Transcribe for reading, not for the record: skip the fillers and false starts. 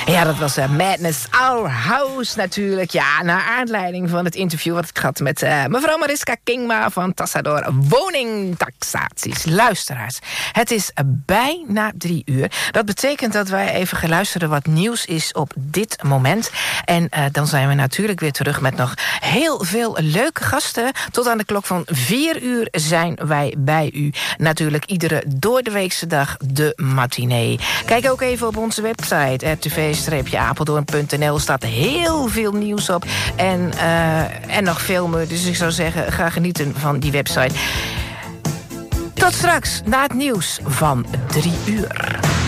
Ja, dat was Madness Our House natuurlijk. Ja, naar aanleiding van het interview wat ik had met mevrouw Mariska Kingma van Tassador Woningtaxaties. Luisteraars, het is bijna 3 uur. Dat betekent dat wij even gaan luisteren wat nieuws is op dit moment. En dan zijn we natuurlijk weer terug met nog heel veel leuke gasten. Tot aan de klok van 4 uur zijn wij bij u. Natuurlijk iedere doordeweekse dag de matinee. Kijk ook even op onze website rtv-apeldoorn.nl. Staat heel veel nieuws op. En nog veel meer. Dus ik zou zeggen, ga genieten van die website. Tot straks, na het nieuws van 3 uur.